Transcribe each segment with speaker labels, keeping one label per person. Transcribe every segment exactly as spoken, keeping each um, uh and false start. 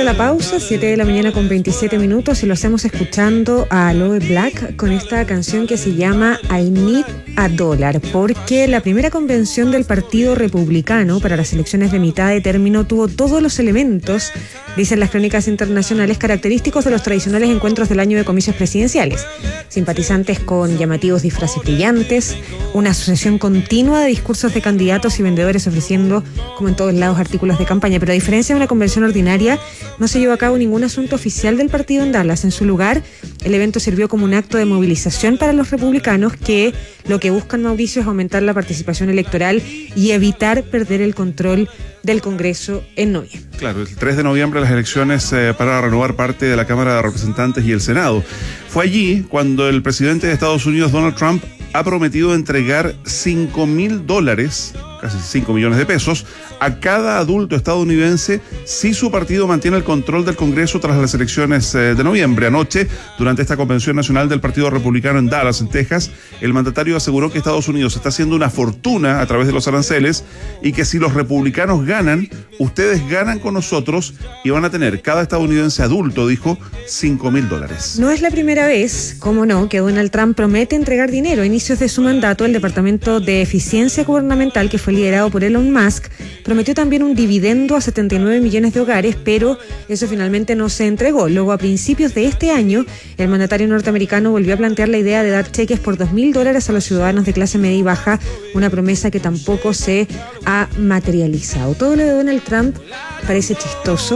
Speaker 1: de la pausa, siete de la mañana con veintisiete minutos, y lo hacemos escuchando a Aloe Black con esta canción que se llama I Need a Dollar, porque la primera convención del Partido Republicano para las elecciones de mitad de término tuvo todos los elementos, dicen las crónicas internacionales, característicos de los tradicionales encuentros del año de comicios presidenciales. Simpatizantes con llamativos disfraces brillantes, una asociación continua de discursos de candidatos y vendedores ofreciendo, como en todos lados, artículos de campaña. Pero a diferencia de una convención ordinaria, no se llevó a cabo ningún asunto oficial del partido en Dallas. En su lugar, el evento sirvió como un acto de movilización para los republicanos, que lo que buscan, Mauricio, es aumentar la participación electoral y evitar perder el control del Congreso en noviembre.
Speaker 2: Claro, el tres de noviembre las elecciones eh, para renovar parte de la Cámara de Representantes y el Senado. Fue allí cuando el presidente de Estados Unidos, Donald Trump, ha prometido entregar cinco mil dólares, casi cinco millones de pesos, a cada adulto estadounidense si su partido mantiene el control del Congreso tras las elecciones eh, de noviembre. Anoche, durante esta convención nacional del Partido Republicano en Dallas, en Texas, el mandatario aseguró que Estados Unidos está haciendo una fortuna a través de los aranceles y que si los republicanos ganan, ustedes ganan con nosotros y van a tener cada estadounidense adulto, dijo, cinco mil dólares.
Speaker 1: No es la primera vez, cómo no, que Donald Trump promete entregar dinero. A inicios de su mandato, el Departamento de Eficiencia Gubernamental, que fue liderado por Elon Musk, prometió también un dividendo a setenta y nueve millones de hogares, pero eso finalmente no se entregó. Luego, a principios de este año, el mandatario norteamericano volvió a plantear la idea de dar cheques por dos mil dólares a los ciudadanos de clase media y baja, una promesa que tampoco se ha materializado. Todo lo de Donald Trump parece chistoso,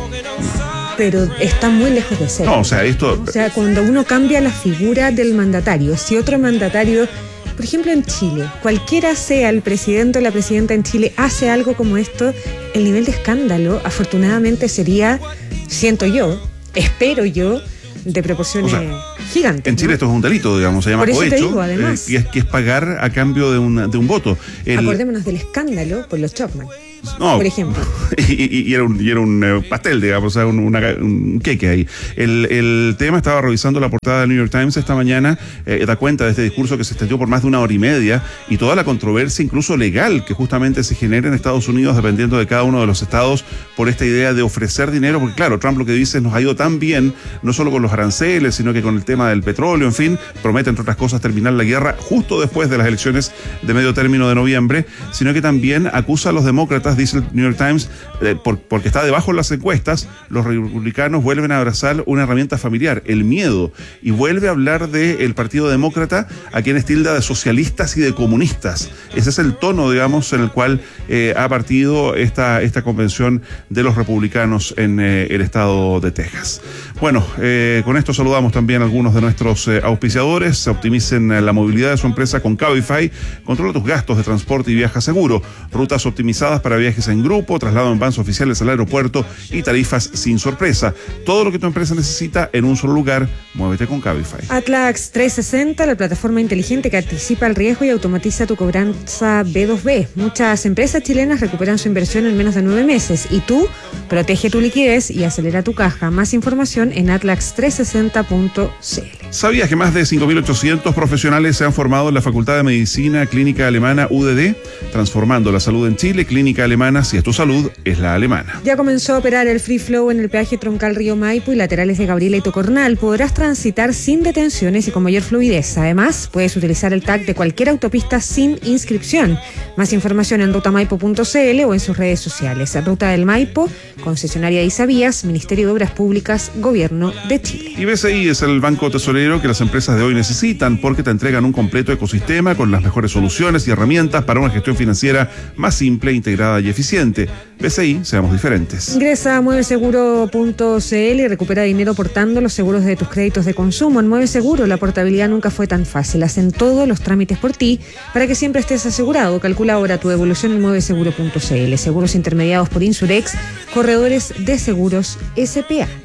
Speaker 1: pero está muy lejos de ser.
Speaker 2: No, o sea, esto...
Speaker 1: O sea, cuando uno cambia la figura del mandatario, si otro mandatario, por ejemplo en Chile, cualquiera sea el presidente o la presidenta en Chile, hace algo como esto, el nivel de escándalo, afortunadamente, sería, siento yo, espero yo, de proporciones, o sea, gigantes.
Speaker 2: En Chile, ¿no? Esto es un delito, digamos, se llama
Speaker 1: cohecho, te digo,
Speaker 2: eh, que, es, que es pagar a cambio de un, de un voto.
Speaker 1: El... Acordémonos del escándalo por los Chapman.
Speaker 2: No,
Speaker 1: por ejemplo.
Speaker 2: Y, y era un, y era un eh, pastel, digamos, o sea, un, una, un queque ahí. El, el tema, estaba revisando la portada del New York Times esta mañana, eh, da cuenta de este discurso que se extendió por más de una hora y media y toda la controversia, incluso legal, que justamente se genera en Estados Unidos, dependiendo de cada uno de los estados, por esta idea de ofrecer dinero, porque claro, Trump lo que dice es nos ha ido tan bien, no solo con los aranceles, sino que con el tema del petróleo, en fin, promete, entre otras cosas, terminar la guerra justo después de las elecciones de medio término de noviembre, sino que también acusa a los demócratas, dice el New York Times, eh, por, porque está debajo en las encuestas, los republicanos vuelven a abrazar una herramienta familiar, el miedo, y vuelve a hablar del Partido Demócrata, a quienes tilda de socialistas y de comunistas. Ese es el tono, digamos, en el cual eh, ha partido esta, esta convención de los republicanos en eh, el estado de Texas. Bueno, eh, con esto saludamos también a algunos de nuestros eh, auspiciadores. Optimicen eh, la movilidad de su empresa con Cabify. Controla tus gastos de transporte y viaja seguro. Rutas optimizadas para viajes en grupo, traslado en vans oficiales al aeropuerto y tarifas sin sorpresa. Todo lo que tu empresa necesita en un solo lugar. Muévete con Cabify.
Speaker 1: Atlax trescientos sesenta, la plataforma inteligente que anticipa el riesgo y automatiza tu cobranza B dos B. Muchas empresas chilenas recuperan su inversión en menos de nueve meses. Y tú, protege tu liquidez y acelera tu caja. Más información en atlax trescientos sesenta punto c l.
Speaker 2: ¿Sabías que más de cinco mil ochocientos profesionales se han formado en la Facultad de Medicina Clínica Alemana U D D? Transformando la salud en Chile. Clínica Alemana, si es tu salud, es la alemana.
Speaker 1: Ya comenzó a operar el Free Flow en el peaje troncal Río Maipo y laterales de Gabriela y Tocornal. Podrás transitar sin detenciones y con mayor fluidez. Además, puedes utilizar el tag de cualquier autopista sin inscripción. Más información en ruta maipo punto c l o en sus redes sociales. Ruta del Maipo, concesionaria de Isavías, Ministerio de Obras Públicas, Gobierno de Chile.
Speaker 2: Y B C I es el banco tesorero que las empresas de hoy necesitan, porque te entregan un completo ecosistema con las mejores soluciones y herramientas para una gestión financiera más simple, integrada y eficiente. B C I, seamos diferentes.
Speaker 1: Ingresa a mueve seguro punto c l y recupera dinero portando los seguros de tus créditos de consumo. En Mueve Seguro, la portabilidad nunca fue tan fácil. Hacen todos los trámites por ti para que siempre estés asegurado. Calcula ahora tu devolución en mueve seguro punto c l. Seguros intermediados por Insurex, corredores de seguros S P A.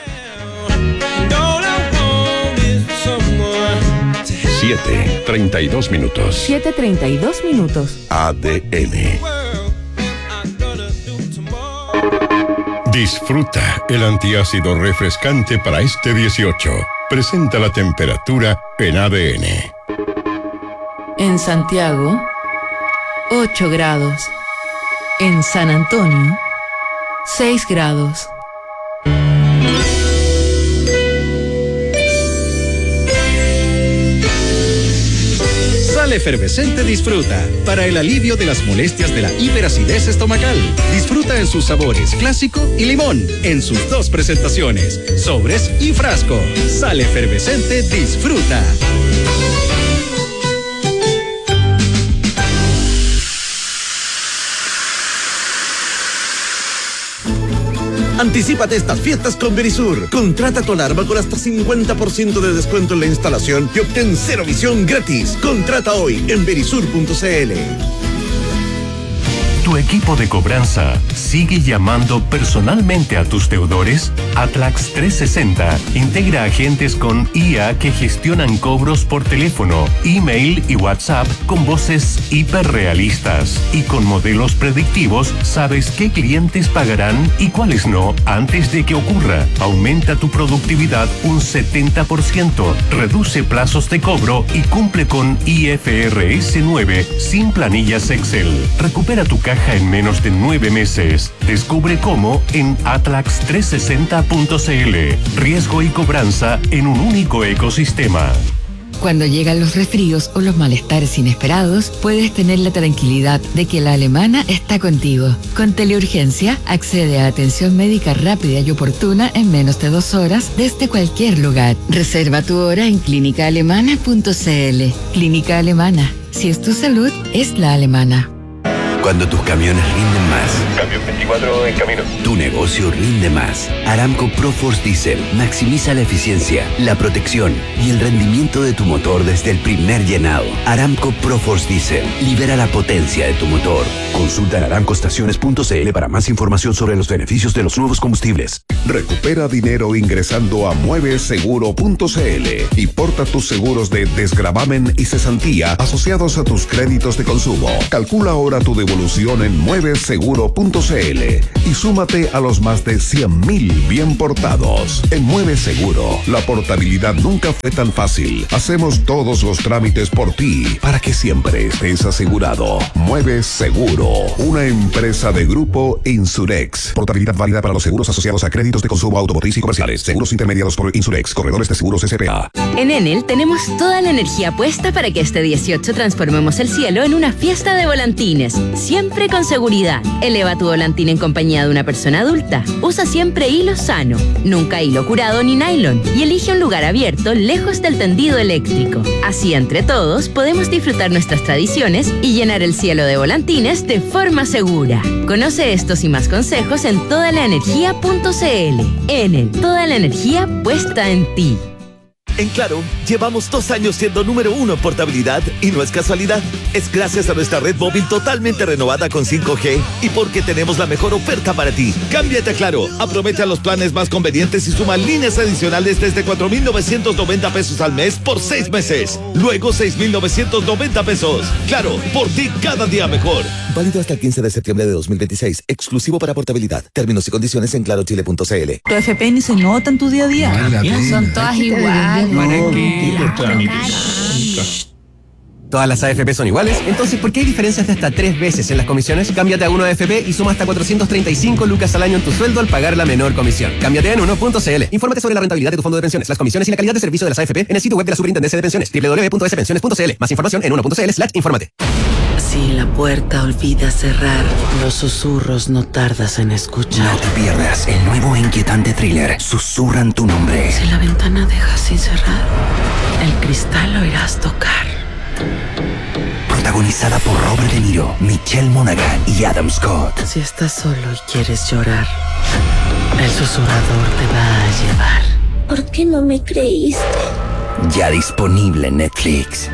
Speaker 3: siete treinta y dos minutos.
Speaker 1: siete treinta y dos minutos.
Speaker 3: A D N. Disfruta el antiácido refrescante para este dieciocho. Presenta la temperatura en A D N.
Speaker 4: En Santiago, ocho grados. En San Antonio, seis grados.
Speaker 5: Sal Efervescente Disfruta, para el alivio de las molestias de la hiperacidez estomacal. Disfruta en sus sabores clásico y limón, en sus dos presentaciones, sobres y frasco. Sal Efervescente Disfruta.
Speaker 6: Anticípate estas fiestas con Verisur. Contrata tu alarma con hasta cincuenta por ciento de descuento en la instalación y obtén cero visión gratis. Contrata hoy en verisur punto c l.
Speaker 7: ¿Tu equipo de cobranza sigue llamando personalmente a tus deudores? Atlax trescientos sesenta integra agentes con I A que gestionan cobros por teléfono, email y WhatsApp con voces hiperrealistas. Y con modelos predictivos sabes qué clientes pagarán y cuáles no antes de que ocurra. Aumenta tu productividad un setenta por ciento, reduce plazos de cobro y cumple con I F R S nueve sin planillas Excel. Recupera tu caja en menos de nueve meses. Descubre cómo en atlax trescientos sesenta punto c l. Riesgo y cobranza en un único ecosistema.
Speaker 4: Cuando llegan los resfríos o los malestares inesperados, puedes tener la tranquilidad de que la Alemana está contigo. Con Teleurgencia, accede a atención médica rápida y oportuna en menos de dos horas desde cualquier lugar. Reserva tu hora en clínica alemana punto c l. Clínica Alemana. Si es tu salud, es la alemana.
Speaker 8: Cuando tus camiones rinden más.
Speaker 9: Camión veinticuatro en camino.
Speaker 8: Tu negocio rinde más. Aramco ProForce Diesel maximiza la eficiencia, la protección y el rendimiento de tu motor desde el primer llenado. Aramco ProForce Diesel libera la potencia de tu motor. Consulta en aramco estaciones punto c l para más información sobre los beneficios de los nuevos combustibles.
Speaker 10: Recupera dinero ingresando a mueve seguro punto c l y porta tus seguros de desgravamen y cesantía asociados a tus créditos de consumo. Calcula ahora tu devolución en mueve seguro punto c l y súmate a los más de cien mil bien portados. En Mueve Seguro, la portabilidad nunca fue tan fácil. Hacemos todos los trámites por ti para que siempre estés asegurado. Mueve Seguro, una empresa de Grupo Insurex. Portabilidad válida para los seguros asociados a créditos de consumo automotriz y comerciales. Seguros intermediados por Insurex, corredores de seguros S P A.
Speaker 11: En Enel tenemos toda la energía puesta para que este dieciocho transformemos el cielo en una fiesta de volantines. Siempre con seguridad. Eleva tu volantín en compañía de una persona adulta. Usa siempre hilo sano, nunca hilo curado ni nylon. Y elige un lugar abierto lejos del tendido eléctrico. Así, entre todos, podemos disfrutar nuestras tradiciones y llenar el cielo de volantines de forma segura. Conoce estos y más consejos en toda la energía punto c l. Enel, toda la energía puesta en ti.
Speaker 6: En Claro, llevamos dos años siendo número uno en portabilidad y no es casualidad. Es gracias a nuestra red móvil totalmente renovada con cinco G y porque tenemos la mejor oferta para ti. Cámbiate a Claro, aprovecha los planes más convenientes y suma líneas adicionales desde cuatro mil novecientos noventa pesos al mes por seis meses. Luego seis mil novecientos noventa pesos. Claro, por ti cada día mejor. Válido hasta el quince de septiembre de dos mil veintiséis. Exclusivo para portabilidad. Términos y condiciones en claro chile punto c l.
Speaker 12: Tu F P ni se nota en tu día a día.
Speaker 4: Son todas iguales.
Speaker 13: ¿Para qué? ¿Todas las A F P son iguales? Entonces, ¿por qué hay diferencias de hasta tres veces en las comisiones? Cámbiate a uno A F P y suma hasta cuatrocientos treinta y cinco lucas al año en tu sueldo al pagar la menor comisión. Cámbiate en uno punto c l. Infórmate sobre la rentabilidad de tu fondo de pensiones, las comisiones y la calidad de servicio de las A F P en el sitio web de la Superintendencia de Pensiones, doble u doble u doble u punto s pensiones punto c l. Más información en uno punto c l slash infórmate.
Speaker 14: Si la puerta olvida cerrar, los susurros no tardas en escuchar.
Speaker 8: No te pierdas el nuevo e inquietante thriller Susurran tu nombre.
Speaker 14: Si la ventana deja sin cerrar, el cristal oirás tocar.
Speaker 8: Protagonizada por Robert De Niro, Michelle Monaghan y Adam Scott.
Speaker 14: Si estás solo y quieres llorar, el susurrador te va a llevar.
Speaker 15: ¿Por qué no me creíste?
Speaker 8: Ya disponible en Netflix.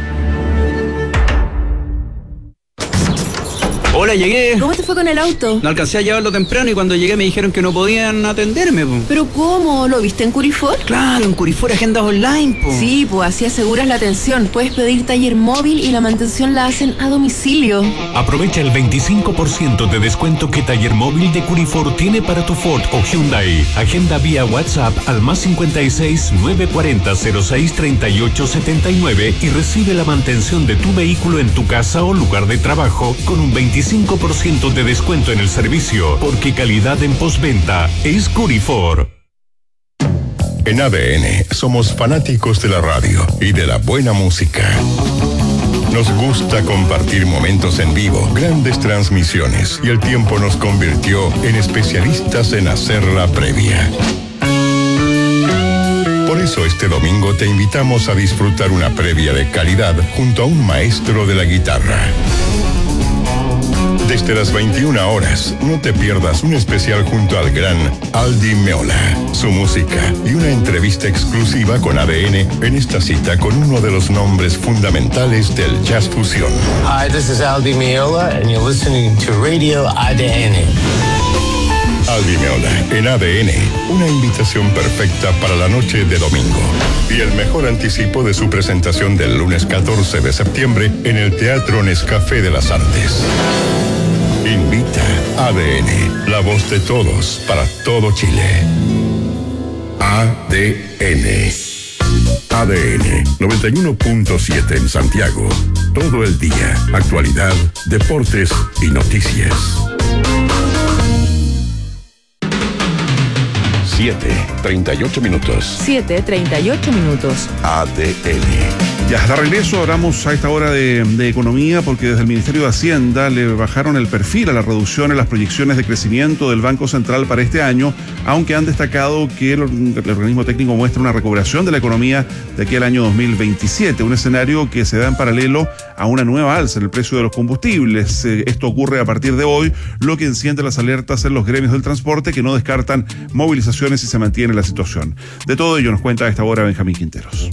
Speaker 16: Hola, llegué.
Speaker 11: ¿Cómo te fue con el auto?
Speaker 16: No alcancé a llevarlo temprano y cuando llegué me dijeron que no podían atenderme, po.
Speaker 11: ¿Pero cómo? ¿Lo viste en Curifor?
Speaker 16: Claro, en Curifor agendas online, po.
Speaker 11: Sí, pues así aseguras la atención. Puedes pedir taller móvil y la mantención la hacen a domicilio.
Speaker 7: Aprovecha el veinticinco por ciento de descuento que Taller Móvil de Curifor tiene para tu Ford o Hyundai. Agenda vía WhatsApp al más cincuenta y seis, nueve cuarenta, cero seis, treinta y ocho setenta y nueve y recibe la mantención de tu vehículo en tu casa o lugar de trabajo con un veinticinco por ciento de descuento en el servicio, porque calidad en postventa es Curifor.
Speaker 3: En A D N somos fanáticos de la radio y de la buena música. Nos gusta compartir momentos en vivo, grandes transmisiones, y el tiempo nos convirtió en especialistas en hacer la previa. Por eso este domingo te invitamos a disfrutar una previa de calidad junto a un maestro de la guitarra. Desde las veintiuna horas, no te pierdas un especial junto al gran Aldi Meola, su música y una entrevista exclusiva con A D N en esta cita con uno de los nombres fundamentales del jazz fusión.
Speaker 15: Hi, this is Aldi Meola and you're listening to Radio A D N.
Speaker 3: Aldi Meola en A D N, una invitación perfecta para la noche de domingo. Y el mejor anticipo de su presentación del lunes catorce de septiembre en el Teatro Nescafé de las Artes. Invita A D N, la voz de todos para todo Chile. A D N. A D N noventa y uno punto siete en Santiago. Todo el día, actualidad, deportes y noticias. siete, treinta y ocho minutos.
Speaker 17: siete, treinta y ocho minutos.
Speaker 3: A D N.
Speaker 2: Ya, de regreso hablamos a esta hora de, de economía porque desde el Ministerio de Hacienda le bajaron el perfil a la reducción en las proyecciones de crecimiento del Banco Central para este año, aunque han destacado que el, el organismo técnico muestra una recuperación de la economía de aquí al año dos mil veintisiete, un escenario que se da en paralelo a una nueva alza en el precio de los combustibles. Eh, esto ocurre a partir de hoy, lo que enciende las alertas en los gremios del transporte que no descartan movilizaciones si se mantiene la situación. De todo ello nos cuenta a esta hora Benjamín Quinteros.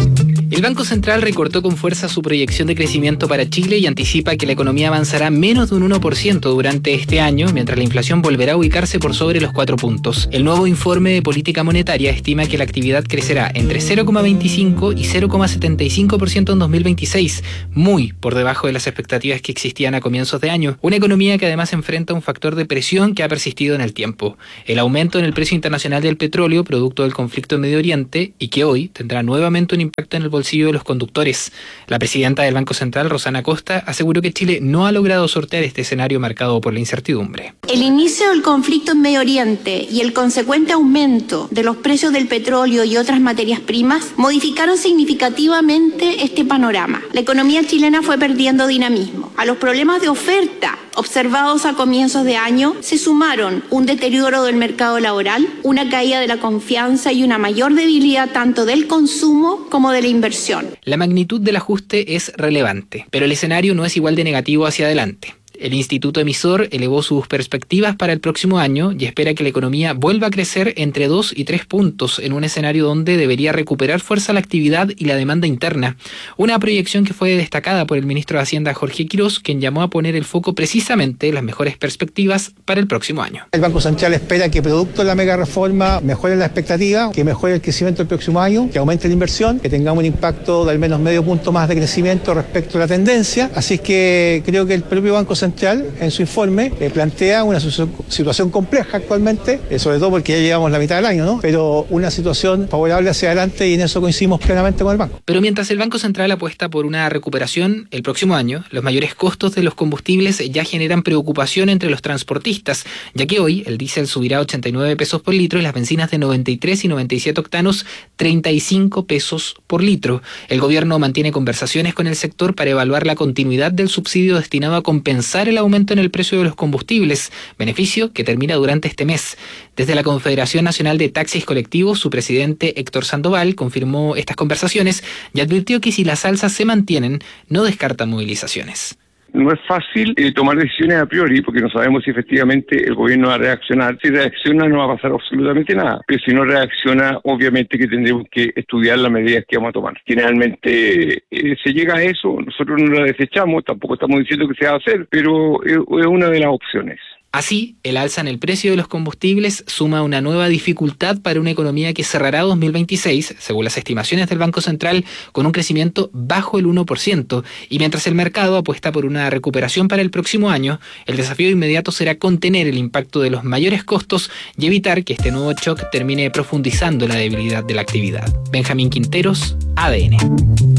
Speaker 18: El Banco Central recortó con fuerza su proyección de crecimiento para Chile y anticipa que la economía avanzará menos de un uno por ciento durante este año, mientras la inflación volverá a ubicarse por sobre los cuatro puntos. El nuevo informe de política monetaria estima que la actividad crecerá entre cero coma veinticinco y cero coma setenta y cinco por ciento en dos mil veintiséis, muy por debajo de las expectativas que existían a comienzos de año. Una economía que además enfrenta un factor de presión que ha persistido en el tiempo: el aumento en el precio internacional del petróleo, producto del conflicto en Medio Oriente, y que hoy tendrá nuevamente un impacto en el bolsillo de los conductores. La presidenta del Banco Central, Rosana Costa, aseguró que Chile no ha logrado sortear este escenario marcado por la incertidumbre.
Speaker 19: El inicio del conflicto en Medio Oriente y el consecuente aumento de los precios del petróleo y otras materias primas modificaron significativamente este panorama. La economía chilena fue perdiendo dinamismo. A los problemas de oferta observados a comienzos de año se sumaron un deterioro del mercado laboral, una caída de la confianza y una mayor debilidad tanto del consumo como de la inversión.
Speaker 18: La magnitud del ajuste es relevante, pero el escenario no es igual de negativo hacia adelante. El Instituto Emisor elevó sus perspectivas para el próximo año y espera que la economía vuelva a crecer entre dos y tres puntos en un escenario donde debería recuperar fuerza la actividad y la demanda interna. Una proyección que fue destacada por el ministro de Hacienda, Jorge Quiroz, quien llamó a poner el foco precisamente en las mejores perspectivas para el próximo año.
Speaker 20: El Banco Central espera que producto de la mega reforma mejore la expectativa, que mejore el crecimiento el próximo año, que aumente la inversión, que tengamos un impacto de al menos medio punto más de crecimiento respecto a la tendencia. Así es que creo que el propio Banco Central en su informe eh, plantea una situación compleja actualmente, eh, sobre todo porque ya llevamos la mitad del año, ¿no? Pero una situación favorable hacia adelante y en eso coincidimos plenamente con el banco.
Speaker 18: Pero mientras el Banco Central apuesta por una recuperación el próximo año, los mayores costos de los combustibles ya generan preocupación entre los transportistas, ya que hoy el diésel subirá a ochenta y nueve pesos por litro y las bencinas de noventa y tres y noventa y siete octanos treinta y cinco pesos por litro. El gobierno mantiene conversaciones con el sector para evaluar la continuidad del subsidio destinado a compensar el aumento en el precio de los combustibles, beneficio que termina durante este mes. Desde la Confederación Nacional de Taxis Colectivos, su presidente Héctor Sandoval confirmó estas conversaciones y advirtió que si las alzas se mantienen, no descartan movilizaciones.
Speaker 9: No es fácil eh, tomar decisiones a priori porque no sabemos si efectivamente el gobierno va a reaccionar. Si reacciona no va a pasar absolutamente nada, pero si no reacciona obviamente que tendremos que estudiar las medidas que vamos a tomar. Generalmente eh, se llega a eso, nosotros no la desechamos, tampoco estamos diciendo que se va a hacer, pero es, es una de las opciones.
Speaker 18: Así, el alza en el precio de los combustibles suma una nueva dificultad para una economía que cerrará dos mil veintiséis, según las estimaciones del Banco Central, con un crecimiento bajo el uno por ciento. Y mientras el mercado apuesta por una recuperación para el próximo año, el desafío inmediato será contener el impacto de los mayores costos y evitar que este nuevo shock termine profundizando la debilidad de la actividad. Benjamín Quinteros, A D N.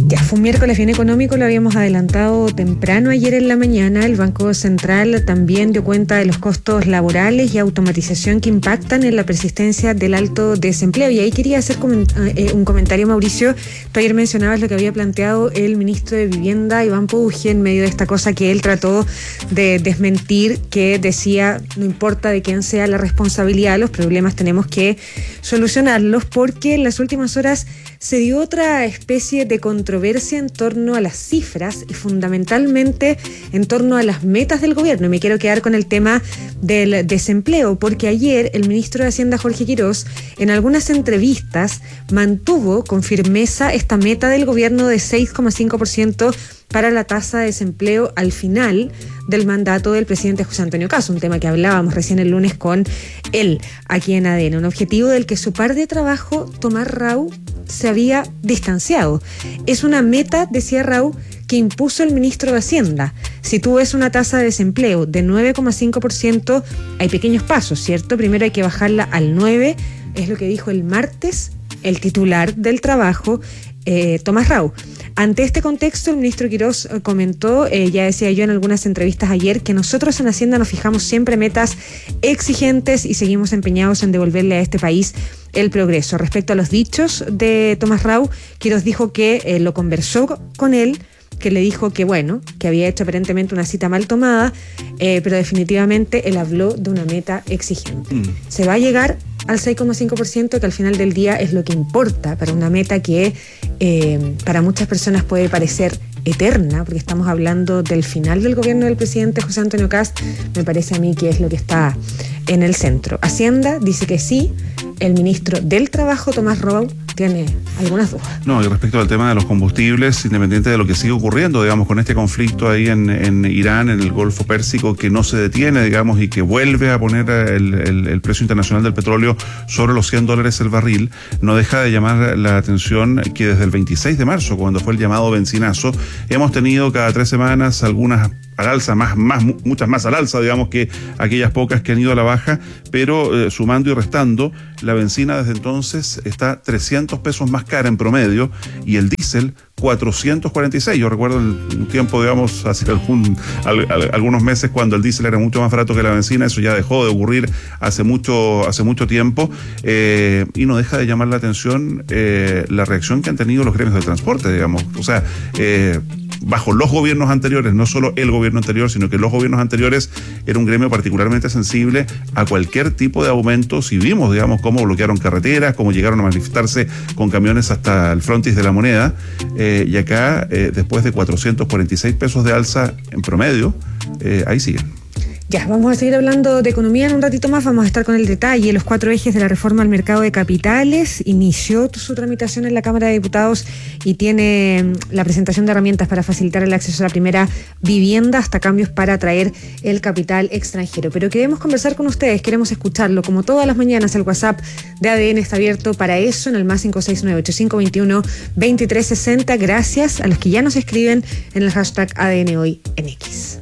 Speaker 1: Ya fue un miércoles bien económico, lo habíamos adelantado temprano ayer en la mañana. El Banco Central también dio cuenta de los costos laborales y automatización que impactan en la persistencia del alto desempleo. Y ahí quería hacer coment- eh, un comentario, Mauricio. Tú ayer mencionabas lo que había planteado el ministro de Vivienda, Iván Pouge, en medio de esta cosa que él trató de desmentir, que decía, no importa de quién sea la responsabilidad, los problemas tenemos que solucionarlos, porque en las últimas horas se dio otra especie de controversia en torno a las cifras y fundamentalmente en torno a las metas del gobierno. Y me quiero quedar con el tema del desempleo, porque ayer el ministro de Hacienda, Jorge Quirós, en algunas entrevistas mantuvo con firmeza esta meta del gobierno de seis coma cinco por ciento para la tasa de desempleo al final del mandato del presidente José Antonio Caz, un tema que hablábamos recién el lunes con él aquí en A D N, un objetivo del que su par de trabajo, Tomás Rau, se había distanciado. Es una meta, decía Rau, que impuso el ministro de Hacienda. Si tú ves una tasa de desempleo de nueve coma cinco por ciento, hay pequeños pasos, ¿cierto? Primero hay que bajarla al nueve, es lo que dijo el martes el titular del trabajo, eh, Tomás Rau. Ante este contexto, el ministro Quirós comentó, eh, ya decía yo en algunas entrevistas ayer, que nosotros en Hacienda nos fijamos siempre metas exigentes y seguimos empeñados en devolverle a este país el progreso. Respecto a los dichos de Tomás Rau, Quirós dijo que eh, lo conversó con él, que le dijo que bueno, que había hecho aparentemente una cita mal tomada, eh, pero definitivamente él habló de una meta exigente. Mm. Se va a llegar al seis coma cinco por ciento, que al final del día es lo que importa para una meta que eh, para muchas personas puede parecer eterna, porque estamos hablando del final del gobierno del presidente José Antonio Caz. Me parece a mí que es lo que está en el centro. Hacienda dice que sí. El ministro del Trabajo, Tomás Rau, tiene algunas dudas.
Speaker 2: No, y respecto al tema de los combustibles, independiente de lo que sigue ocurriendo, digamos, con este conflicto ahí en, en Irán, en el Golfo Pérsico, que no se detiene, digamos, y que vuelve a poner el, el, el precio internacional del petróleo sobre los cien dólares el barril, no deja de llamar la atención que desde el veintiséis de marzo, cuando fue el llamado bencinazo, hemos tenido cada tres semanas algunas al alza, más, más, muchas más al alza, digamos, que aquellas pocas que han ido a la baja, pero eh, sumando y restando, la benzina desde entonces está trescientos pesos más cara en promedio y el diésel cuatrocientos cuarenta y seis. Yo recuerdo un tiempo, digamos, hace algún, al, al, algunos meses, cuando el diésel era mucho más barato que la benzina. Eso ya dejó de ocurrir hace mucho, hace mucho tiempo, eh, y no deja de llamar la atención eh, la reacción que han tenido los gremios del transporte, digamos. O sea, eh, bajo los gobiernos anteriores, no solo el gobierno anterior, sino que los gobiernos anteriores era un gremio particularmente sensible a cualquier tipo de aumentos, y vimos, digamos, cómo bloquearon carreteras, cómo llegaron a manifestarse con camiones hasta el frontis de la moneda, eh, y acá, eh, después de cuatrocientos cuarenta y seis pesos de alza en promedio, eh, ahí siguen.
Speaker 1: Ya, vamos a seguir hablando de economía en un ratito más. Vamos a estar con el detalle. Los cuatro ejes de la reforma al mercado de capitales inició su tramitación en la Cámara de Diputados y tiene la presentación de herramientas para facilitar el acceso a la primera vivienda, hasta cambios para atraer el capital extranjero. Pero queremos conversar con ustedes, queremos escucharlo. Como todas las mañanas, el WhatsApp de A D N está abierto para eso, en el más cinco seis nueve ocho cinco dos uno dos tres seis cero. Gracias a los que ya nos escriben en el hashtag A D N Hoy en X.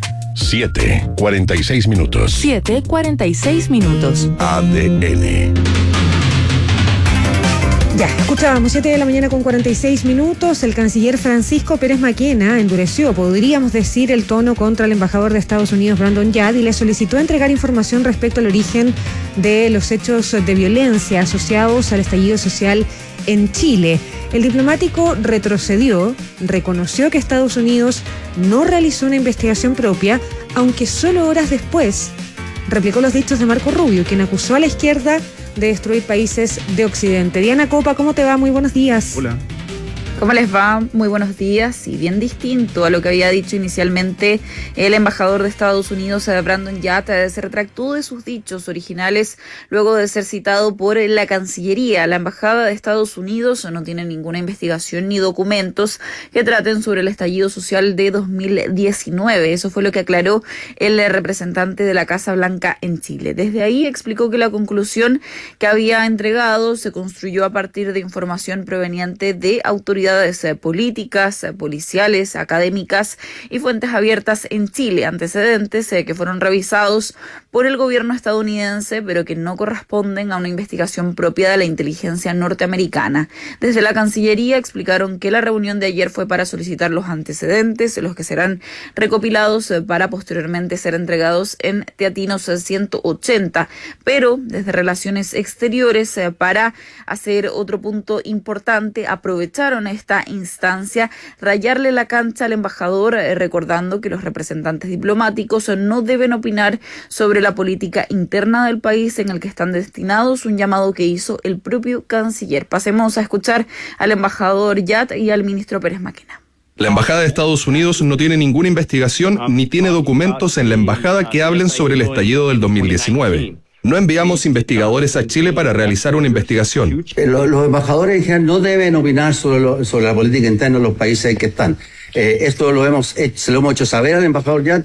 Speaker 3: siete, cuarenta y seis minutos.
Speaker 17: siete, cuarenta y seis minutos.
Speaker 3: A D N.
Speaker 1: Ya, escuchábamos siete de la mañana con cuarenta y seis minutos. El canciller Francisco Pérez Maquena endureció, podríamos decir, el tono contra el embajador de Estados Unidos, Brandon Yard, y le solicitó entregar información respecto al origen de los hechos de violencia asociados al estallido social en Chile. El diplomático retrocedió, reconoció que Estados Unidos no realizó una investigación propia, aunque solo horas después replicó los dichos de Marco Rubio, quien acusó a la izquierda de destruir países de Occidente. Diana Copa, ¿cómo te va? Muy buenos días.
Speaker 2: Hola.
Speaker 21: ¿Cómo les va? Muy buenos días. Y bien distinto a lo que había dicho inicialmente el embajador de Estados Unidos, Brandon Yard, se retractó de sus dichos originales luego de ser citado por la Cancillería. La Embajada de Estados Unidos no tiene ninguna investigación ni documentos que traten sobre el estallido social de dos mil diecinueve. Eso fue lo que aclaró el representante de la Casa Blanca en Chile. Desde ahí explicó que la conclusión que había entregado se construyó a partir de información proveniente de autoridades autoridades eh, políticas, eh, policiales, académicas y fuentes abiertas en Chile, antecedentes eh, que fueron revisados por el gobierno estadounidense, pero que no corresponden a una investigación propia de la inteligencia norteamericana. Desde la Cancillería explicaron que la reunión de ayer fue para solicitar los antecedentes, los que serán recopilados eh, para posteriormente ser entregados en Teatinos ciento ochenta, pero desde Relaciones Exteriores eh, para hacer otro punto importante, aprovecharon esta instancia, rayarle la cancha al embajador, eh, recordando que los representantes diplomáticos eh, no deben opinar sobre la política interna del país en el que están destinados, un llamado que hizo el propio canciller. Pasemos a escuchar al embajador Yat y al ministro Pérez Maquina.
Speaker 5: La Embajada de Estados Unidos no tiene ninguna investigación ni tiene documentos en la embajada que hablen sobre el estallido del dos mil diecinueve. No enviamos investigadores a Chile para realizar una investigación.
Speaker 22: Los, los embajadores en general no deben opinar sobre, lo, sobre la política interna de los países en que están. Eh, esto lo hemos hecho, se lo hemos hecho saber al embajador Yat.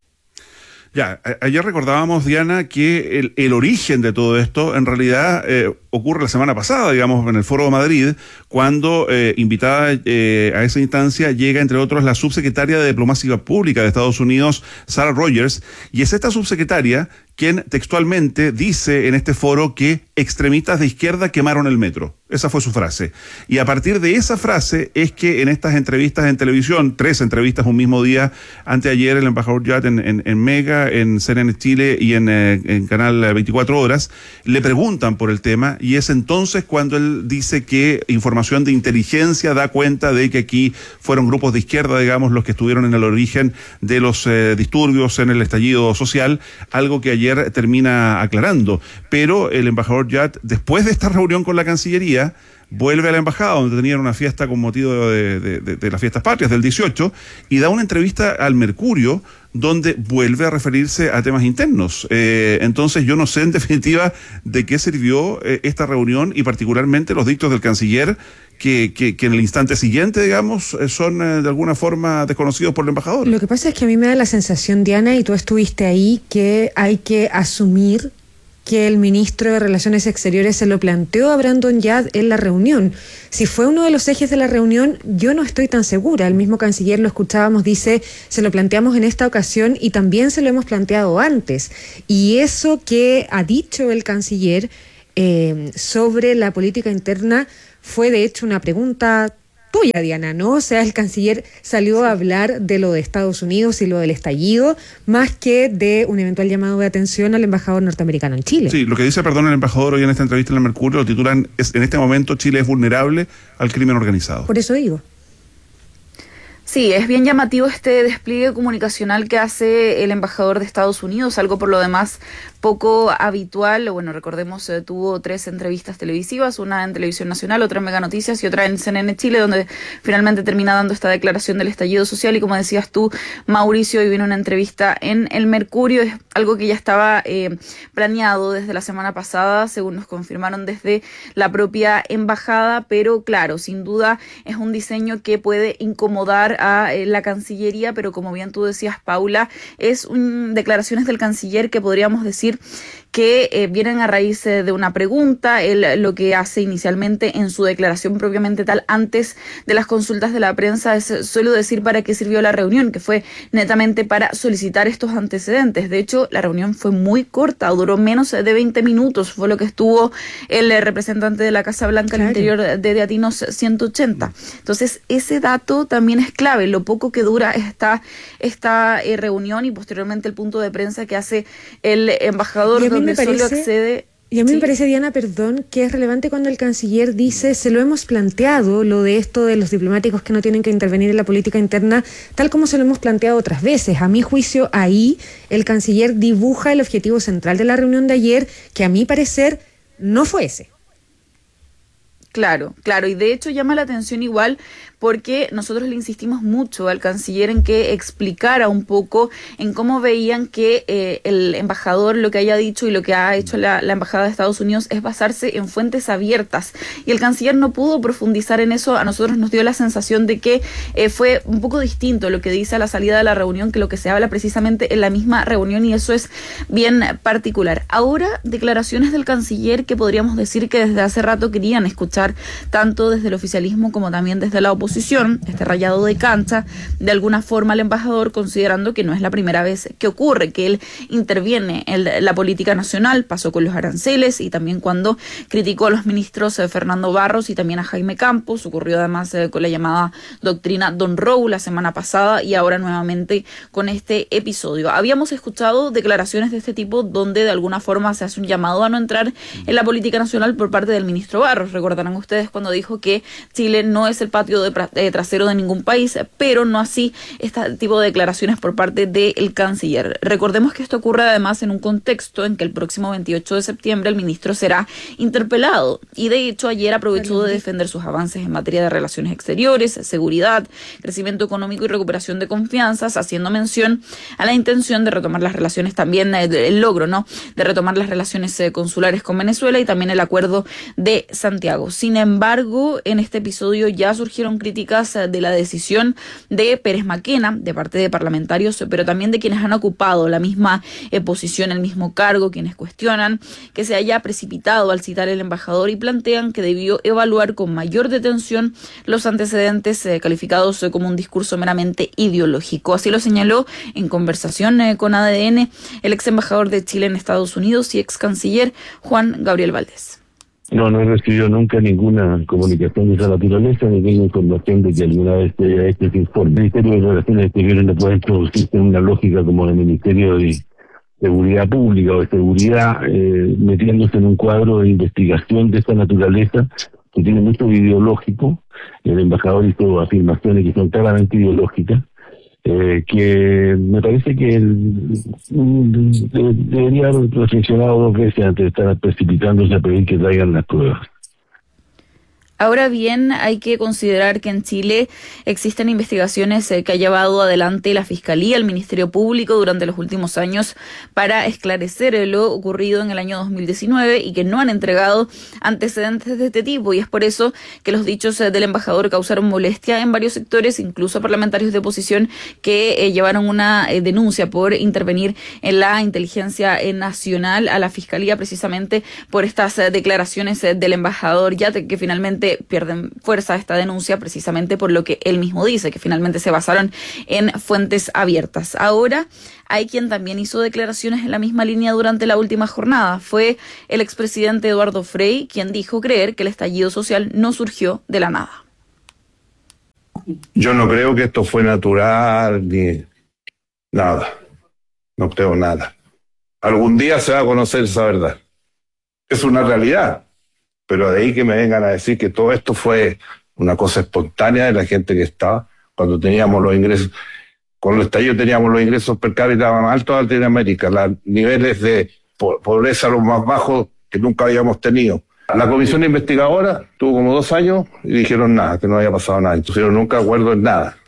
Speaker 2: Ya, a- ayer recordábamos, Diana, que el, el origen de todo esto en realidad eh, ocurre la semana pasada, digamos, en el Foro de Madrid, cuando eh, invitada eh, a esa instancia llega, entre otros, la subsecretaria de Diplomacia Pública de Estados Unidos, Sarah Rogers, y es esta subsecretaria quien textualmente dice en este foro que extremistas de izquierda quemaron el metro. Esa fue su frase. Y a partir de esa frase es que en estas entrevistas en televisión, tres entrevistas un mismo día, anteayer el embajador Yat en, en, en Mega, en C N N Chile y en, eh, en Canal veinticuatro Horas, le preguntan por el tema y es entonces cuando él dice que información de inteligencia da cuenta de que aquí fueron grupos de izquierda, digamos, los que estuvieron en el origen de los eh, disturbios en el estallido social, algo que ayer termina aclarando. Pero el embajador Yat, después de esta reunión con la Cancillería, vuelve a la embajada donde tenían una fiesta con motivo de, de, de, de las fiestas patrias del dieciocho y da una entrevista al Mercurio donde vuelve a referirse a temas internos. Eh, entonces yo no sé en definitiva de qué sirvió eh, esta reunión y particularmente los dictos del canciller que, que, que en el instante siguiente, digamos, eh, son eh, de alguna forma desconocidos por el embajador.
Speaker 1: Lo que pasa es que a mí me da la sensación, Diana, y tú estuviste ahí, que hay que asumir que el ministro de Relaciones Exteriores se lo planteó a Brandon Yat en la reunión. Si fue uno de los ejes de la reunión, yo no estoy tan segura. El mismo canciller, lo escuchábamos, dice, se lo planteamos en esta ocasión y también se lo hemos planteado antes. Y eso que ha dicho el canciller eh, sobre la política interna fue de hecho una pregunta tuya, Diana, ¿no? O sea, el canciller salió a hablar de lo de Estados Unidos y lo del estallido, más que de un eventual llamado de atención al embajador norteamericano en Chile.
Speaker 2: Sí, lo que dice, perdón, el embajador hoy en esta entrevista en el Mercurio, lo titulan, es, en este momento Chile es vulnerable al crimen organizado.
Speaker 1: Por eso digo.
Speaker 21: Sí, es bien llamativo este despliegue comunicacional que hace el embajador de Estados Unidos, algo por lo demás poco habitual. Bueno, recordemos, eh, tuvo tres entrevistas televisivas, una en Televisión Nacional, otra en Mega Noticias y otra en C N N Chile, donde finalmente termina dando esta declaración del estallido social. Y como decías tú, Mauricio, hoy vino una entrevista en El Mercurio, es algo que ya estaba eh, planeado desde la semana pasada, según nos confirmaron desde la propia embajada, pero claro, sin duda es un diseño que puede incomodar a eh, la Cancillería, pero como bien tú decías, Paula, es un, declaraciones del canciller que podríamos decir que eh, vienen a raíz eh, de una pregunta. Él lo que hace inicialmente en su declaración propiamente tal, antes de las consultas de la prensa, es solo decir para qué sirvió la reunión, que fue netamente para solicitar estos antecedentes. De hecho, la reunión fue muy corta, duró menos de veinte minutos, fue lo que estuvo el representante de la Casa Blanca, claro, al interior de Teatinos ciento ochenta. Entonces, ese dato también es clave, lo poco que dura esta, esta eh, reunión y posteriormente el punto de prensa que hace el embajador, donde
Speaker 1: parece,
Speaker 21: solo accede...
Speaker 1: Y a mí
Speaker 21: ¿sí?
Speaker 1: me parece, Diana, perdón, que es relevante cuando el canciller dice, se lo hemos planteado, lo de esto de los diplomáticos que no tienen que intervenir en la política interna, tal como se lo hemos planteado otras veces. A mi juicio, ahí el canciller dibuja el objetivo central de la reunión de ayer, que a mi parecer no fue ese.
Speaker 21: Claro, claro, y de hecho llama la atención igual porque nosotros le insistimos mucho al canciller en que explicara un poco en cómo veían que eh, el embajador lo que haya dicho y lo que ha hecho la, la Embajada de Estados Unidos es basarse en fuentes abiertas, y el canciller no pudo profundizar en eso. A nosotros nos dio la sensación de que eh, fue un poco distinto lo que dice a la salida de la reunión que lo que se habla precisamente en la misma reunión, y eso es bien particular. Ahora, declaraciones del canciller que podríamos decir que desde hace rato querían escuchar escuchar tanto desde el oficialismo como también desde la oposición, este rayado de cancha de alguna forma al embajador, considerando que no es la primera vez que ocurre, que él interviene en la política nacional, pasó con los aranceles y también cuando criticó a los ministros eh, Fernando Barros y también a Jaime Campos, ocurrió además eh, con la llamada doctrina Don Row la semana pasada y ahora nuevamente con este episodio. Habíamos escuchado declaraciones de este tipo donde de alguna forma se hace un llamado a no entrar en la política nacional por parte del ministro Barros. Recordarán ustedes cuando dijo que Chile no es el patio de pra- eh, trasero de ningún país, pero no así este tipo de declaraciones por parte del canciller. Recordemos que esto ocurre además en un contexto en que el próximo veintiocho de septiembre el ministro será interpelado y de hecho ayer aprovechó de defender sus avances en materia de relaciones exteriores, seguridad, crecimiento económico y recuperación de confianzas, haciendo mención a la intención de retomar las relaciones también, eh, el logro, ¿no?, de retomar las relaciones eh, consulares con Venezuela y también el acuerdo de Santiago. Sin embargo, en este episodio ya surgieron críticas eh, de la decisión de Pérez Maquena, de parte de parlamentarios, pero también de quienes han ocupado la misma eh, posición, el mismo cargo, quienes cuestionan que se haya precipitado al citar el embajador y plantean que debió evaluar con mayor detención los antecedentes eh, calificados eh, como un discurso meramente ideológico. Así lo señaló en conversación eh, con A D N el ex embajador de Chile en Estados Unidos y ex canciller Juan Gabriel Valdés.
Speaker 6: No, no he recibido nunca ninguna comunicación de esa naturaleza, ni ninguna información de que alguna vez se haya hecho ese informe. El Ministerio de Relaciones Exteriores no puede introducirse en una lógica como el Ministerio de Seguridad Pública o de Seguridad, eh, metiéndose en un cuadro de investigación de esa naturaleza que tiene mucho ideológico. El embajador hizo afirmaciones que son claramente ideológicas, eh, que me parece que el, de, debería haber reflexionado dos veces antes de estar precipitándose a pedir que traigan las pruebas.
Speaker 21: Ahora bien, hay que considerar que en Chile existen investigaciones eh, que ha llevado adelante la Fiscalía, el Ministerio Público durante los últimos años para esclarecer eh, lo ocurrido en el año dos mil diecinueve y que no han entregado antecedentes de este tipo. Y es por eso que los dichos eh, del embajador causaron molestia en varios sectores, incluso parlamentarios de oposición que eh, llevaron una eh, denuncia por intervenir en la inteligencia eh, nacional a la Fiscalía precisamente por estas eh, declaraciones eh, del embajador, ya te, que finalmente pierden fuerza esta denuncia precisamente por lo que él mismo dice, que finalmente se basaron en fuentes abiertas. Ahora hay quien también hizo declaraciones en la misma línea durante la última jornada. Fue el expresidente Eduardo Frei quien dijo creer que el estallido social no surgió de la nada.
Speaker 10: Yo no creo que esto fue natural ni nada. No creo nada. Algún día se va a conocer esa verdad. Es una realidad. Pero de ahí que me vengan a decir que todo esto fue una cosa espontánea de la gente que estaba, cuando teníamos los ingresos, con el estallido teníamos los ingresos per cápita más altos de Latinoamérica, los niveles de pobreza los más bajos que nunca habíamos tenido. La comisión investigadora tuvo como dos años y dijeron nada, que no había pasado nada, entonces yo nunca acuerdo en nada.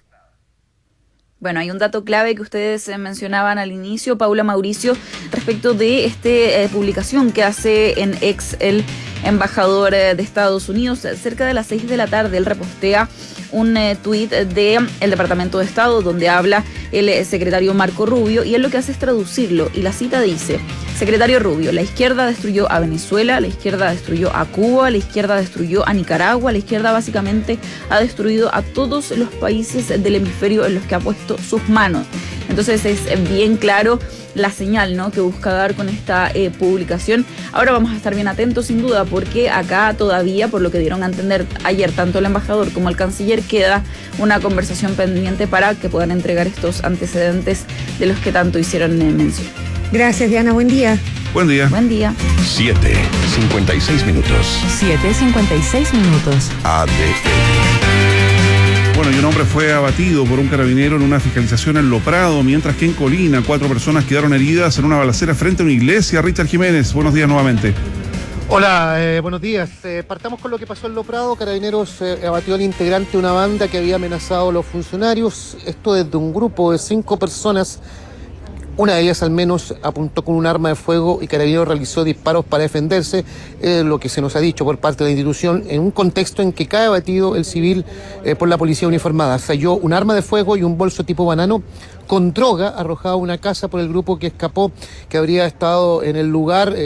Speaker 21: Bueno, hay un dato clave que ustedes eh, mencionaban al inicio, Paula, Mauricio, respecto de esta eh, publicación que hace en X el embajador eh, de Estados Unidos. Cerca de las seis de la tarde él repostea un eh, tuit del Departamento de Estado donde habla el eh, secretario Marco Rubio y él lo que hace es traducirlo y la cita dice: secretario Rubio, la izquierda destruyó a Venezuela, la izquierda destruyó a Cuba, la izquierda destruyó a Nicaragua, la izquierda básicamente ha destruido a todos los países del hemisferio en los que ha puesto sus manos. Entonces es bien claro la señal, ¿no?, que busca dar con esta eh, publicación. Ahora vamos a estar bien atentos sin duda porque acá todavía, por lo que dieron a entender ayer tanto el embajador como el canciller, queda una conversación pendiente para que puedan entregar estos antecedentes de los que tanto hicieron eh, mención.
Speaker 1: Gracias, Diana. Buen día.
Speaker 2: Buen día.
Speaker 21: Buen día.
Speaker 3: siete, cincuenta y seis minutos.
Speaker 17: siete cincuenta y seis minutos.
Speaker 3: A D N.
Speaker 2: Bueno, y un hombre fue abatido por un carabinero en una fiscalización en Lo Prado, mientras que en Colina cuatro personas quedaron heridas en una balacera frente a una iglesia. Richard Jiménez, buenos días nuevamente.
Speaker 23: Hola, eh, buenos días. Eh, partamos con lo que pasó en Lo Prado. Carabineros eh, abatió al integrante de una banda que había amenazado a los funcionarios. Esto desde un grupo de cinco personas. Una de ellas al menos apuntó con un arma de fuego y Carabineros realizó disparos para defenderse, eh, lo que se nos ha dicho por parte de la institución, en un contexto en que cae abatido el civil eh, por la policía uniformada. Se halló un arma de fuego y un bolso tipo banano con droga arrojado a una casa por el grupo que escapó, que habría estado en el lugar. Eh,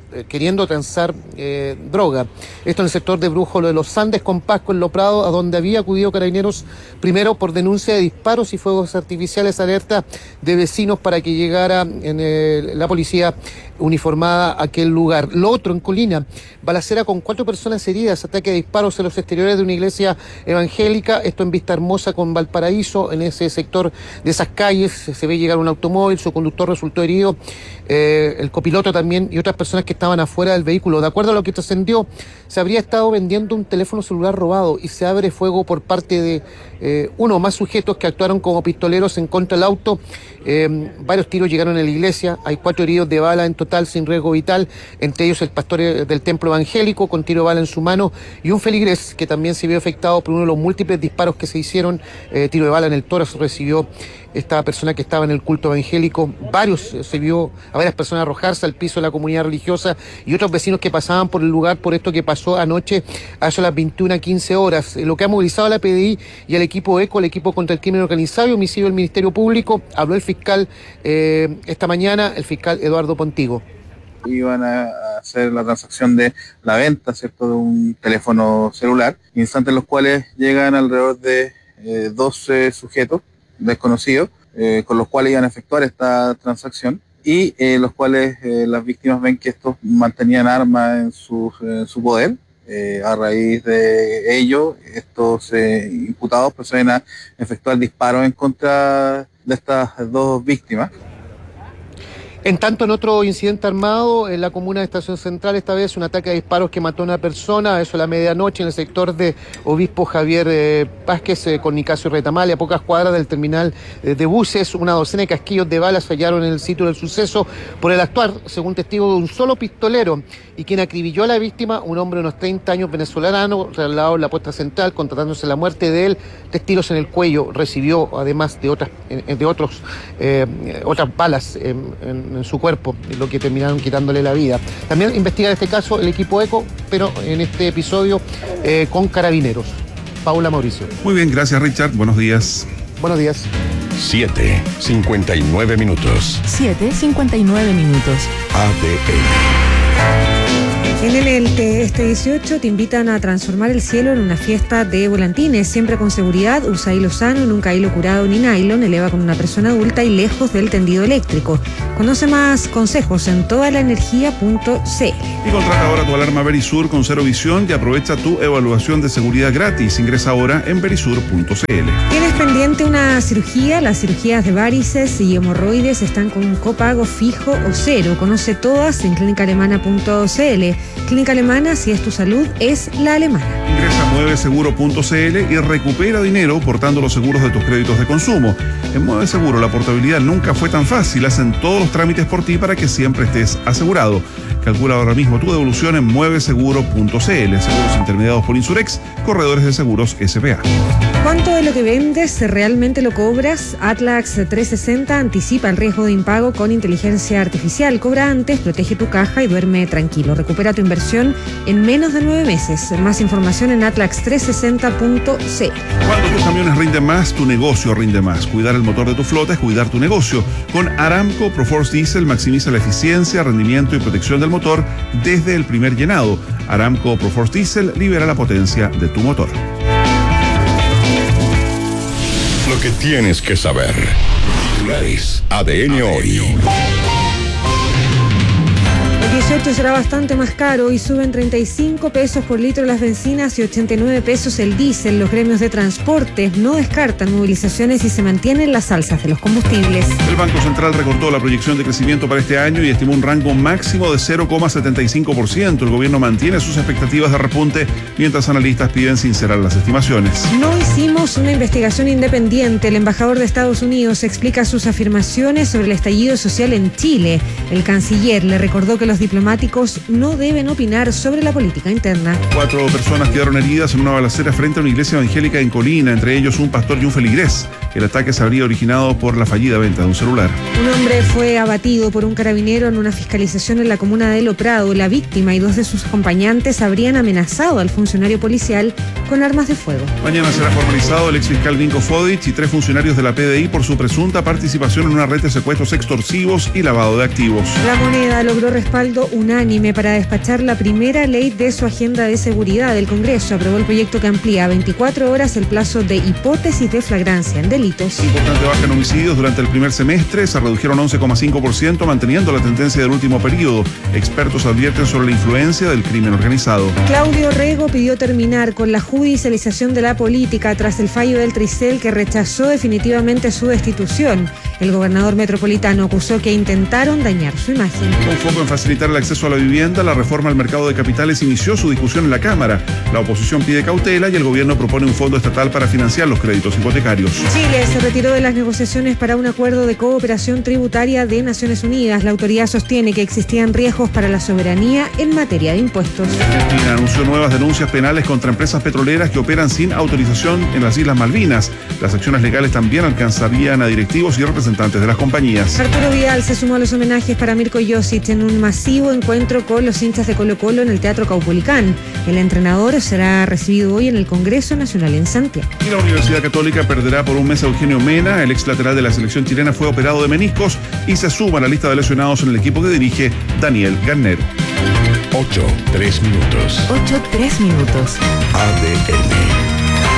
Speaker 23: eh, queriendo transar eh, droga. Esto en el sector de Brújolo de los Andes, con Pasco, en Loprado, a donde había acudido Carabineros primero por denuncia de disparos y fuegos artificiales, alerta de vecinos para que llegara en el, la policía uniformada a aquel lugar. Lo otro, en Colina, balacera con cuatro personas heridas, ataque de disparos en los exteriores de una iglesia evangélica, esto en Vista Hermosa con Valparaíso, en ese sector de esas calles se ve llegar un automóvil, su conductor resultó herido, eh, el copiloto también y otras personas que estaban afuera del vehículo. De acuerdo a lo que trascendió, se habría estado vendiendo un teléfono celular robado y se abre fuego por parte de eh, uno o más sujetos que actuaron como pistoleros en contra del auto. Eh, varios tiros llegaron a la iglesia, hay cuatro heridos de bala en total sin riesgo vital, entre ellos el pastor del templo evangélico con tiro de bala en su mano y un feligrés que también se vio afectado por uno de los múltiples disparos que se hicieron, eh, tiro de bala en el tórax recibió esta persona que estaba en el culto evangélico. Varios, se vio a varias personas arrojarse al piso de la comunidad religiosa y otros vecinos que pasaban por el lugar por esto que pasó anoche a eso las veintiuna quince horas. Lo que ha movilizado a la P D I y al equipo ECO, el equipo contra el crimen organizado y homicidio del Ministerio Público, habló el fiscal eh, esta mañana, el fiscal Eduardo Pontigo.
Speaker 4: Iban a hacer la transacción de la venta, ¿cierto?, de un teléfono celular, instantes en los cuales llegan alrededor de eh, doce sujetos desconocidos, eh, con los cuales iban a efectuar esta transacción y eh, los cuales eh, las víctimas ven que estos mantenían armas en su, en su poder. Eh, a raíz de ello, estos eh, imputados proceden a efectuar disparos en contra de estas dos víctimas.
Speaker 23: En tanto, en otro incidente armado, en la comuna de Estación Central, esta vez un ataque a disparos que mató a una persona, a eso a la medianoche, en el sector de Obispo Javier eh, Vázquez eh, con Nicasio Retamal, a pocas cuadras del terminal eh, de buses. Una docena de casquillos de balas fallaron en el sitio del suceso por el actuar, según testigo, de un solo pistolero y quien acribilló a la víctima, un hombre de unos treinta años venezolano, trasladado en la puesta central, contratándose la muerte de él. Tres tiros en el cuello recibió, además de otras, de otros, eh, otras balas en, en en su cuerpo, lo que terminaron quitándole la vida. También investiga este caso el equipo ECO, pero en este episodio eh, con Carabineros. Paula Mauricio.
Speaker 2: Muy bien, gracias Richard, buenos días.
Speaker 23: Buenos días.
Speaker 3: siete, cincuenta y nueve minutos.
Speaker 17: siete, cincuenta y nueve minutos.
Speaker 3: A D N.
Speaker 1: En el ELTE este dieciocho te invitan a transformar el cielo en una fiesta de volantines, siempre con seguridad, usa hilo sano, nunca hilo curado ni nylon, eleva con una persona adulta y lejos del tendido eléctrico. Conoce más consejos en toda la energía punto c l.
Speaker 2: Y contrata ahora tu alarma Verisur con cero visión y aprovecha tu evaluación de seguridad gratis. Ingresa ahora en verisur punto c l.
Speaker 1: ¿Tienes pendiente una cirugía? Las cirugías de varices y hemorroides están con un copago fijo o cero. Conoce todas en clínica alemana punto c l. Clínica Alemana, si es tu salud, es la alemana.
Speaker 2: Ingresa a mueve seguro punto c l y recupera dinero portando los seguros de tus créditos de consumo. En Mueve Seguro la portabilidad nunca fue tan fácil. Hacen todos los trámites por ti para que siempre estés asegurado. Calcula ahora mismo tu devolución en mueve seguro punto c l. Seguros intermediados por Insurex, corredores de seguros S P A.
Speaker 1: ¿Cuánto de lo que vendes realmente lo cobras? Atlax trescientos sesenta anticipa el riesgo de impago con inteligencia artificial. Cobra antes, protege tu caja y duerme tranquilo. Recupera tu inversión en menos de nueve meses. Más información en atlax trescientos sesenta punto c l.
Speaker 2: Cuando tus camiones rinden más, tu negocio rinde más. Cuidar el motor de tu flota es cuidar tu negocio. Con Aramco Proforce Diesel maximiza la eficiencia, rendimiento y protección del motor desde el primer llenado. Aramco Proforce Diesel libera la potencia de tu motor.
Speaker 3: Lo que tienes que saber. Titulares. A D N hoy.
Speaker 1: El dieciocho será bastante más caro y suben treinta y cinco pesos por litro las bencinas y ochenta y nueve pesos el diésel. Los gremios de transporte no descartan movilizaciones y se mantienen las alzas de los combustibles.
Speaker 2: El Banco Central recortó la proyección de crecimiento para este año y estimó un rango máximo de cero coma setenta y cinco por ciento. El gobierno mantiene sus expectativas de repunte, mientras analistas piden sincerar las estimaciones.
Speaker 1: No hicimos una investigación independiente. El embajador de Estados Unidos explica sus afirmaciones sobre el estallido social en Chile. El canciller le recordó que los diplomáticos no deben opinar sobre la política interna.
Speaker 2: Cuatro personas quedaron heridas en una balacera frente a una iglesia evangélica en Colina, entre ellos un pastor y un feligrés. El ataque se habría originado por la fallida venta de un celular.
Speaker 1: Un hombre fue abatido por un carabinero en una fiscalización en la comuna de Loprado. La víctima y dos de sus acompañantes habrían amenazado al funcionario policial con armas de fuego.
Speaker 2: Mañana será formalizado el exfiscal Vinko Fodic y tres funcionarios de la P D I por su presunta participación en una red de secuestros extorsivos y lavado de activos.
Speaker 1: La Moneda logró respaldo unánime para despachar la primera ley de su agenda de seguridad. El Congreso aprobó el proyecto que amplía a veinticuatro horas el plazo de hipótesis de flagrancia en delitos.
Speaker 2: Importante baja en homicidios durante el primer semestre, se redujeron once coma cinco por ciento, manteniendo la tendencia del último periodo. Expertos advierten sobre la influencia del crimen organizado.
Speaker 1: Claudio Rego pidió terminar con la judicialización de la política tras el fallo del Tricel, que rechazó definitivamente su destitución. El gobernador metropolitano acusó que intentaron dañar su imagen.
Speaker 2: Con foco en facilitar el acceso a la vivienda, la reforma al mercado de capitales inició su discusión en la Cámara. La oposición pide cautela y el gobierno propone un fondo estatal para financiar los créditos hipotecarios.
Speaker 1: Chile se retiró de las negociaciones para un acuerdo de cooperación tributaria de Naciones Unidas. La autoridad sostiene que existían riesgos para la soberanía en materia de impuestos.
Speaker 2: Argentina anunció nuevas denuncias penales contra empresas petroleras que operan sin autorización en las Islas Malvinas. Las acciones legales también alcanzarían a directivos y representantes de las compañías.
Speaker 1: Arturo Vidal se sumó a los homenajes para Mirko Josic en un masivo encuentro con los hinchas de Colo-Colo en el Teatro Caupolicán. El entrenador será recibido hoy en el Congreso Nacional en Santiago.
Speaker 2: Y la Universidad Católica perderá por un mes a Eugenio Mena. El ex lateral de la selección chilena fue operado de meniscos y se suma a la lista de lesionados en el equipo que dirige Daniel Garnero.
Speaker 3: ocho, tres minutos.
Speaker 17: ocho, tres minutos.
Speaker 3: A D N.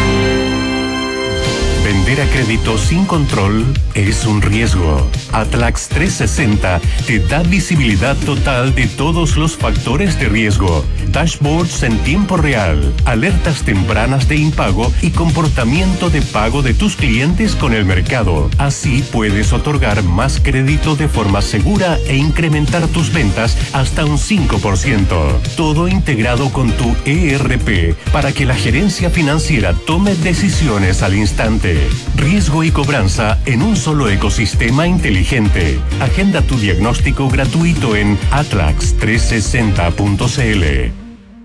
Speaker 7: Vender a crédito sin control es un riesgo. Atlax trescientos sesenta te da visibilidad total de todos los factores de riesgo, dashboards en tiempo real, alertas tempranas de impago y comportamiento de pago de tus clientes con el mercado. Así puedes otorgar más crédito de forma segura e incrementar tus ventas hasta un cinco por ciento. Todo integrado con tu E R P para que la gerencia financiera tome decisiones al instante. Riesgo y cobranza en un solo ecosistema inteligente. Agenda tu diagnóstico gratuito en atlax trescientos sesenta punto c l.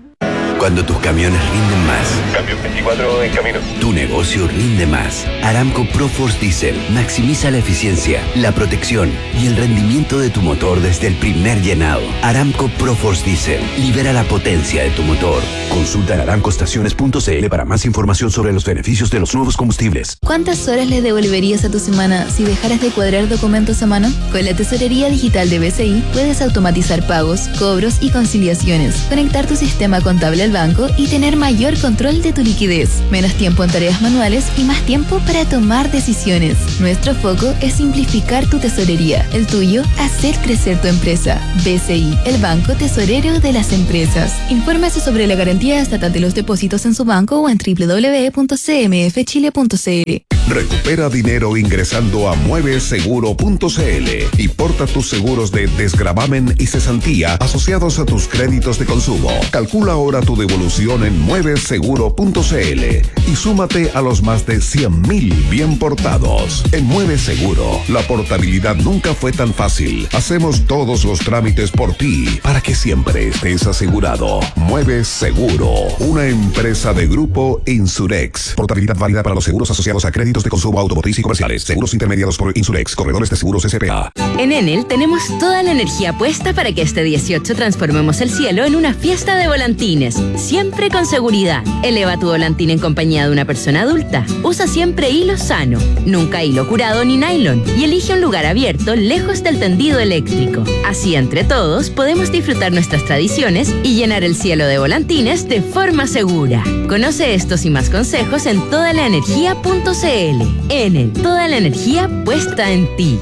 Speaker 8: Cuando tus camiones rinden más.
Speaker 3: Cambio veinticuatro en camino.
Speaker 8: Tu negocio rinde más. Aramco Proforce Diesel maximiza la eficiencia, la protección y el rendimiento de tu motor desde el primer llenado. Aramco Proforce Diesel libera la potencia de tu motor. Consulta en aramco estaciones punto c l para más información sobre los beneficios de los nuevos combustibles.
Speaker 12: ¿Cuántas horas le devolverías a tu semana si dejaras de cuadrar documentos a mano? Con la tesorería digital de B C I puedes automatizar pagos, cobros y conciliaciones, conectar tu sistema contable al banco y tener mayor control de tu liquidez, menos tiempo en tareas manuales y más tiempo para tomar decisiones. Nuestro foco es simplificar tu tesorería, el tuyo, hacer crecer tu empresa. B C I, el banco tesorero de las empresas. Infórmese sobre la garantía estatal de los depósitos en su banco o en doble u doble u doble u punto c m f chile punto c l.
Speaker 3: Recupera dinero ingresando a mueve seguro punto c l y porta tus seguros de desgravamen y cesantía asociados a tus créditos de consumo. Calcula ahora tu devolución en mueve seguro punto c l y súmate a los más de cien mil bien portados. En Mueve Seguro, la portabilidad nunca fue tan fácil. Hacemos todos los trámites por ti para que siempre estés asegurado. Mueve Seguro, una empresa de Grupo Insurex. Portabilidad válida para los seguros asociados a créditos de consumo automotriz y comerciales. Seguros intermediados por Insurex, corredores de seguros S P A.
Speaker 11: En Enel tenemos toda la energía puesta para que este dieciocho transformemos el cielo en una fiesta de volantines. Siempre con seguridad. Eleva tu volantín en compañía de una persona adulta. Usa siempre hilo sano, nunca hilo curado ni nylon. Y elige un lugar abierto lejos del tendido eléctrico. Así entre todos podemos disfrutar nuestras tradiciones y llenar el cielo de volantines de forma segura. Conoce estos y más consejos en toda la energía punto c l. Enel, toda la energía puesta en ti.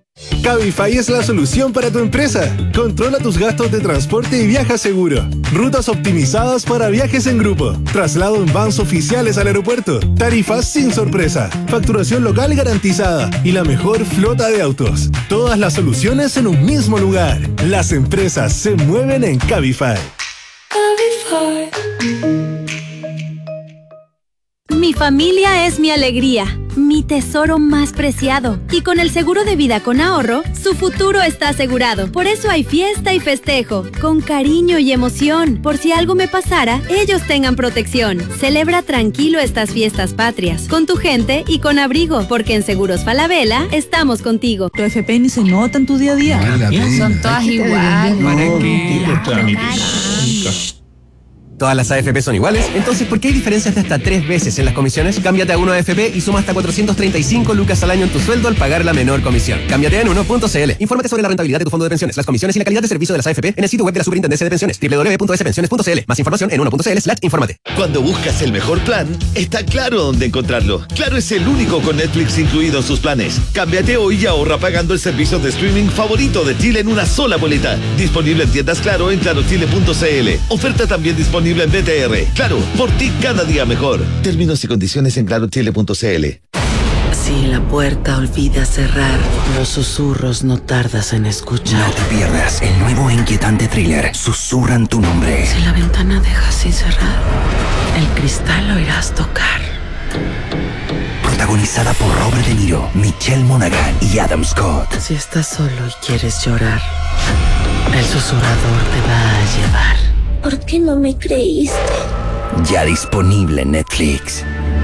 Speaker 13: Cabify es la solución para tu empresa. Controla tus gastos de transporte y viaja seguro. Rutas optimizadas para viajes en grupo. Traslado en vans oficiales al aeropuerto. Tarifas sin sorpresa. Facturación local garantizada. Y la mejor flota de autos. Todas las soluciones en un mismo lugar. Las empresas se mueven en Cabify.
Speaker 14: Cabify. Mi familia es mi alegría. mi tesoro más preciado. Y con el seguro de vida con ahorro, su futuro está asegurado. Por eso hay fiesta y festejo, con cariño y emoción. Por si algo me pasara, ellos tengan protección. Celebra tranquilo estas fiestas patrias, con tu gente y con abrigo, porque en Seguros Falabella estamos contigo.
Speaker 15: Tu F P ni se nota en tu día a día.
Speaker 21: Son todas iguales.
Speaker 15: ¿Para qué?
Speaker 16: ¿Todas las A F P son iguales? Entonces, ¿por qué hay diferencias de hasta tres veces en las comisiones? Cámbiate a uno A F P y suma hasta cuatrocientos treinta y cinco lucas al año en tu sueldo al pagar la menor comisión. Cámbiate en uno punto c l. Infórmate sobre la rentabilidad de tu fondo de pensiones, las comisiones y la calidad de servicio de las A F P en el sitio web de la Superintendencia de Pensiones, doble u doble u doble u punto s pensiones punto c l. Más información en uno punto c l slash infórmate.
Speaker 24: Cuando buscas el mejor plan, está claro dónde encontrarlo. Claro es el único con Netflix incluido en sus planes. Cámbiate hoy y ahorra pagando el servicio de streaming favorito de Chile en una sola boleta. Disponible en tiendas Claro en claro chile punto c l. Oferta también disponible en B T R. Claro, por ti cada día mejor. Términos y condiciones en claro chile punto c l.
Speaker 25: Si la puerta olvida cerrar, los susurros no tardas en escuchar.
Speaker 8: No te pierdas el nuevo e inquietante thriller Susurran tu nombre.
Speaker 25: Si la ventana deja sin cerrar, el cristal lo irás tocar.
Speaker 8: Protagonizada por Robert De Niro, Michelle Monaghan y Adam Scott.
Speaker 25: Si estás solo y quieres llorar, el susurrador te va a llevar.
Speaker 26: ¿Por qué no me creíste?
Speaker 8: Ya disponible en Netflix.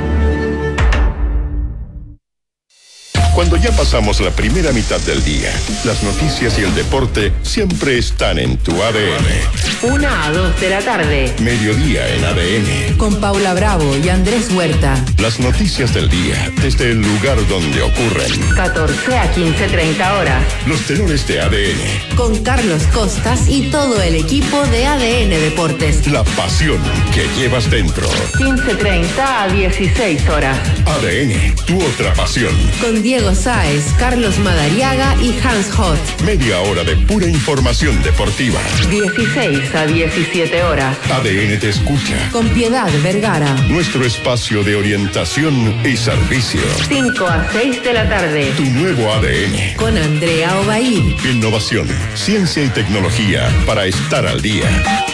Speaker 3: Cuando ya pasamos la primera mitad del día, las noticias y el deporte siempre están en tu A D N.
Speaker 27: Una a dos de la tarde.
Speaker 3: Mediodía en A D N.
Speaker 27: Con Paula Bravo y Andrés Huerta.
Speaker 3: Las noticias del día desde el lugar donde ocurren.
Speaker 27: catorce a quince treinta horas.
Speaker 3: Los tenores de A D N.
Speaker 27: Con Carlos Costas y todo el equipo de A D N Deportes.
Speaker 3: La pasión que llevas dentro.
Speaker 27: quince treinta a dieciséis horas.
Speaker 3: A D N, tu otra pasión.
Speaker 27: Con Diego Sáez, Carlos Madariaga y Hans Hot.
Speaker 3: Media hora de pura información deportiva.
Speaker 27: dieciséis a diecisiete horas.
Speaker 3: A D N te escucha.
Speaker 27: Con Piedad Vergara.
Speaker 3: Nuestro espacio de orientación y servicio.
Speaker 27: cinco a seis de la tarde.
Speaker 3: Tu nuevo A D N.
Speaker 27: Con Andrea Obaid.
Speaker 3: Innovación, ciencia y tecnología para estar al día.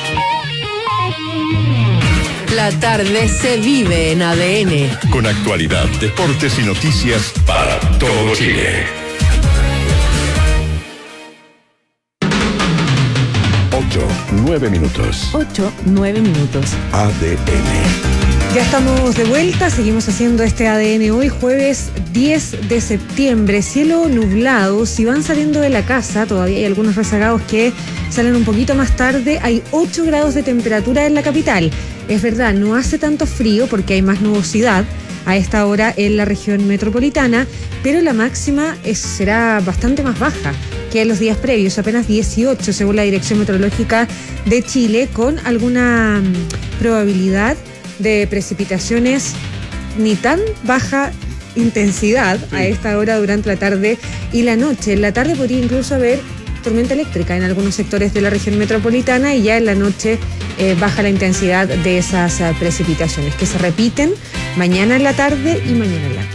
Speaker 27: La tarde se vive en A D N.
Speaker 3: Con actualidad, deportes y noticias para todo Chile. Ocho, nueve minutos.
Speaker 17: Ocho, nueve minutos.
Speaker 3: A D N.
Speaker 1: Ya estamos de vuelta, seguimos haciendo este A D N hoy, jueves diez de septiembre, cielo nublado. Si van saliendo de la casa, todavía hay algunos rezagados que salen un poquito más tarde. Hay ocho grados de temperatura en la capital. Es verdad, no hace tanto frío porque hay más nubosidad a esta hora en la región metropolitana, pero la máxima es, será bastante más baja que en los días previos, apenas dieciocho según la Dirección Meteorológica de Chile, con alguna mm, probabilidad de precipitaciones ni tan baja intensidad a esta hora durante la tarde y la noche. En la tarde podría incluso haber tormenta eléctrica en algunos sectores de la región metropolitana y ya en la noche eh, baja la intensidad de esas uh, precipitaciones que se repiten mañana en la tarde y mañana en la noche.